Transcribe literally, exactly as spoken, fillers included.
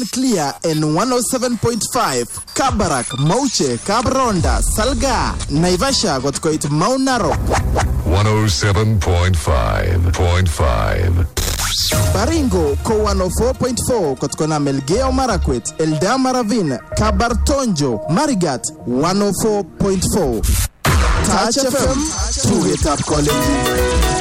Clear in one oh seven point five. Kabarak, Mauche, Kabronda, Salga, Naivasha got quite Mount Narok. one oh seven point five point five. Baringo, Ko one oh four point four, Kotkona Melgeo Marakwet, Eldama Ravine, Kabartonjo, Marigat, one oh four point four. Touch F M, to it up quality.